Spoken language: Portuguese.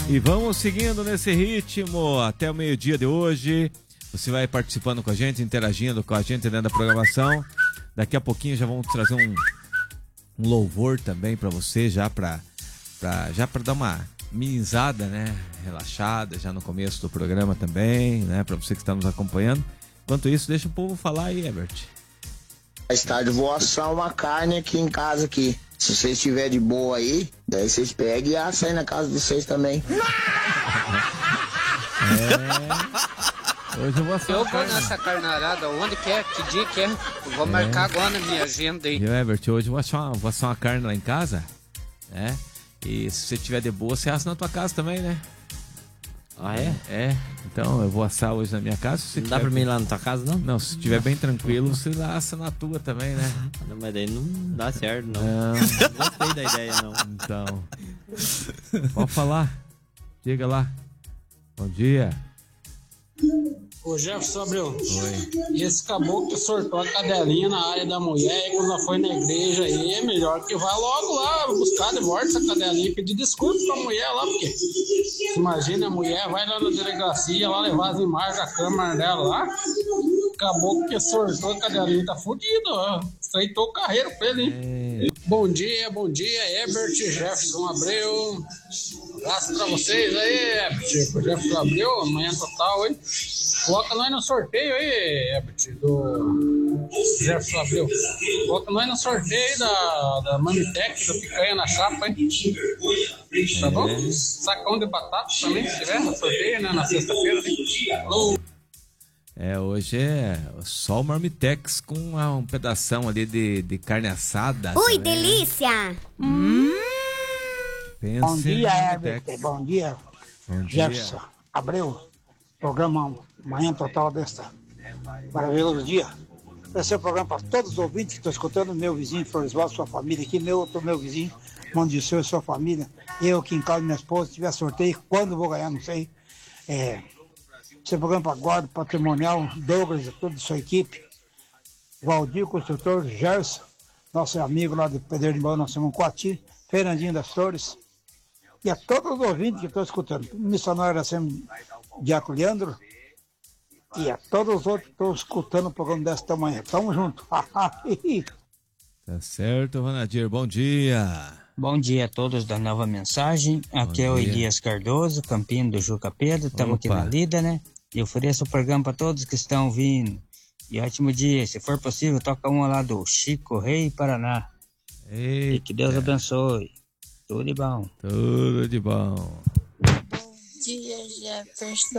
E vamos seguindo nesse ritmo até o meio-dia de hoje. Você vai participando com a gente, interagindo com a gente dentro da programação. Daqui a pouquinho já vamos trazer um louvor também para você, já para dar uma minimizada, né? Relaxada já no começo do programa também, né? Para você que está nos acompanhando. Enquanto isso, deixa o povo falar aí, Herbert. Mais tarde eu vou assar uma carne aqui em casa aqui. Se vocês estiverem de boa aí, daí vocês pegam e assam aí na casa de vocês também. Hoje eu vou assar. Eu vou nessa carnarada, onde quer, que dia quer. Eu vou marcar agora na minha agenda aí. E Herbert, hoje eu vou assar uma carne lá em casa, né? E se você tiver de boa, você assa na tua casa também, né? Ah, é? É. Então eu vou assar hoje na minha casa. Se não dá pra mim ir lá na tua casa, não? Não, se estiver bem tranquilo, você assa na tua também, né? Não, mas daí não dá certo, não. Não gostei da ideia, não. Então, pode falar. Diga lá. Bom dia. Ô Jefferson Abreu, Oi. e esse caboclo que sortou a cadelinha na área da mulher e quando ela foi na igreja aí, é melhor que vá logo lá buscar de volta essa cadelinha e pedir desculpa pra mulher lá, porque imagina a mulher vai lá na delegacia lá levar as imagens da câmera dela lá, o caboclo que sortou a cadelinha tá fudido, ó. Estreitou o carreiro pra ele, hein? Bom dia, Herbert Jefferson Abreu. Abraço pra vocês aí, Herbert. Jefferson Abreu, amanhã total, hein? Coloca nós no sorteio aí, Herbert, do Jefferson Abreu. Coloca nós no sorteio aí da Mamitec, do Picanha na Chapa, hein? Tá bom? Sacão de batata também, se tiver no sorteio, né? Na sexta-feira. Hoje é só o Marmitex com um pedação ali de carne assada. Ui, delícia! Bom dia, Herbert. Bom dia, Jefferson Abreu. Programa Manhã Total desta maravilhoso dia. Esse é o programa para todos os ouvintes que estão escutando. Meu vizinho Floresval, sua família aqui, meu vizinho, mande o seu e sua família. Eu aqui em casa, minha esposa, se tiver sorteio, quando vou ganhar, não sei. Esse é o programa para guarda patrimonial, Douglas e toda a sua equipe. Valdir, construtor, Gerson, nosso amigo lá do Pedreiro de Baú, nós somos um Coati, Fernandinho das Flores. E a todos os ouvintes que estão escutando, missionário Assembleia Diaco Leandro, e a todos os outros que estão escutando o programa desta manhã. Tamo junto. Tá certo, Vanadir, bom dia. Bom dia a todos da Nova Mensagem. Aqui é o Elias Cardoso, Campinho do Juca Pedro. Estamos aqui na lida, né? E ofereço o programa para todos que estão vindo. E ótimo dia. Se for possível, toca uma lá do Chico Rei Paraná. Eita. E que Deus abençoe. Tudo de bom. Tudo de bom. Bom dia, Jefferson.